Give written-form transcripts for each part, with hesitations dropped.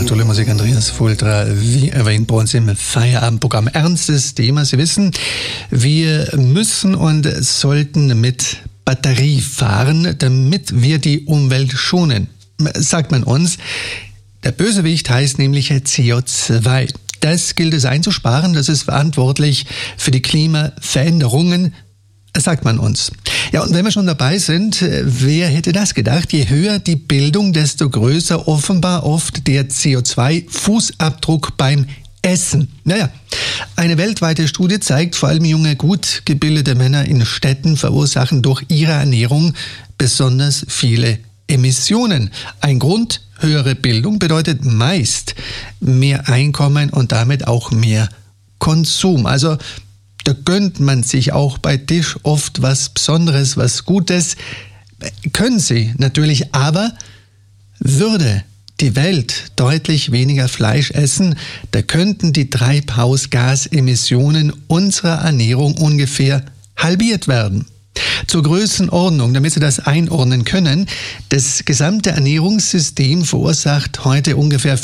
tolle Musik, Andreas Fultra, wie erwähnt bei uns im Feierabendprogramm. Ernstes Thema. Sie wissen, wir müssen und sollten mit Batterie fahren, damit wir die Umwelt schonen, sagt man uns. Der Bösewicht heißt nämlich CO2. Das gilt es einzusparen, das ist verantwortlich für die Klimaveränderungen, sagt man uns. Ja, und wenn wir schon dabei sind, wer hätte das gedacht? Je höher die Bildung, desto größer offenbar oft der CO2-Fußabdruck beim Essen. Naja, eine weltweite Studie zeigt, vor allem junge, gut gebildete Männer in Städten verursachen durch ihre Ernährung besonders viele Emissionen. Ein Grund: höhere Bildung bedeutet meist mehr Einkommen und damit auch mehr Konsum. Also da gönnt man sich auch bei Tisch oft was Besonderes, was Gutes. Können Sie natürlich, aber würde die Welt deutlich weniger Fleisch essen, da könnten die Treibhausgasemissionen unserer Ernährung ungefähr halbiert werden. Zur Größenordnung, damit Sie das einordnen können: das gesamte Ernährungssystem verursacht heute ungefähr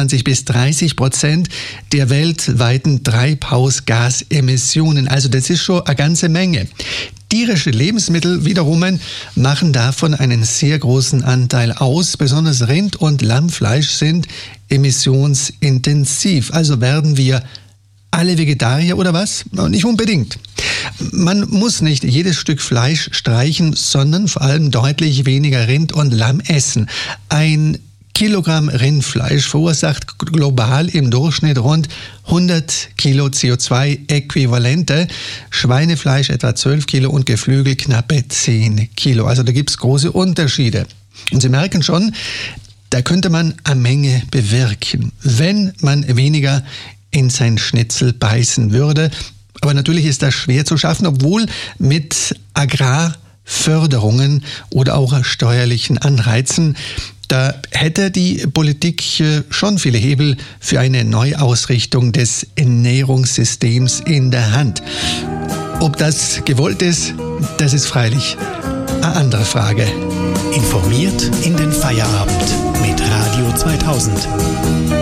25-30% der weltweiten Treibhausgasemissionen. Also das ist schon eine ganze Menge. Tierische Lebensmittel wiederum machen davon einen sehr großen Anteil aus. Besonders Rind- und Lammfleisch sind emissionsintensiv. Also werden wir alle Vegetarier oder was? Nicht unbedingt. Man muss nicht jedes Stück Fleisch streichen, sondern vor allem deutlich weniger Rind und Lamm essen. Ein Kilogramm Rindfleisch verursacht global im Durchschnitt rund 100 Kilo CO2-Äquivalente, Schweinefleisch etwa 12 Kilo und Geflügel knappe 10 Kilo. Also da gibt es große Unterschiede. Und Sie merken schon, da könnte man eine Menge bewirken, wenn man weniger in sein Schnitzel beißen würde. Aber natürlich ist das schwer zu schaffen, obwohl mit Agrarförderungen oder auch steuerlichen Anreizen, da hätte die Politik schon viele Hebel für eine Neuausrichtung des Ernährungssystems in der Hand. Ob das gewollt ist, das ist freilich eine andere Frage. Informiert in den Feierabend mit Radio 2000.